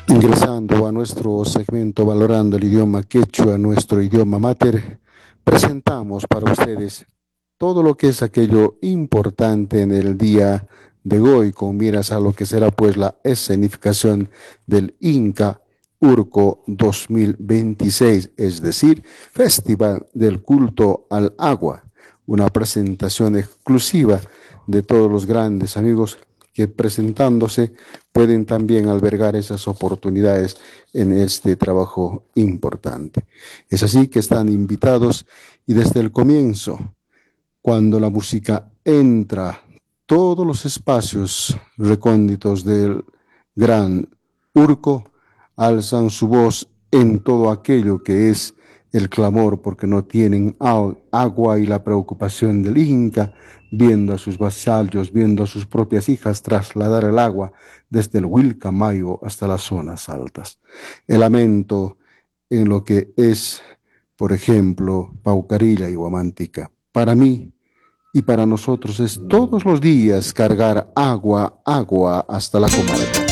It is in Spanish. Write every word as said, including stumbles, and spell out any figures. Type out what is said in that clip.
Ingresando a nuestro segmento Valorando el idioma quechua, nuestro idioma mater, presentamos para ustedes todo lo que es aquello importante en el día de hoy, con miras a lo que será pues la escenificación del Inca Urco dos mil veintiséis, es decir, Festival del Culto al Agua, una presentación exclusiva de todos los grandes amigos que presentándose pueden también albergar esas oportunidades en este trabajo importante. Es así que están invitados y desde el comienzo, cuando la música entra, todos los espacios recónditos del gran Urco alzan su voz en todo aquello que es el clamor porque no tienen agua y la preocupación del Inca, viendo a sus vasallos, viendo a sus propias hijas trasladar el agua desde el Huilcamayo hasta las zonas altas. El lamento en lo que es, por ejemplo, Paucarilla y Huamántica. Para mí y para nosotros es todos los días cargar agua, agua hasta la comarca.